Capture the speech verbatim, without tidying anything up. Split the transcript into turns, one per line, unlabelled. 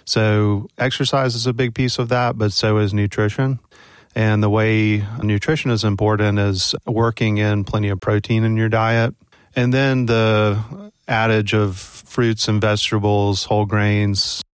So exercise is a big piece of that, but so is nutrition. And the way nutrition is important is working in plenty of protein in your diet. And then the adage of fruits and vegetables, whole grains,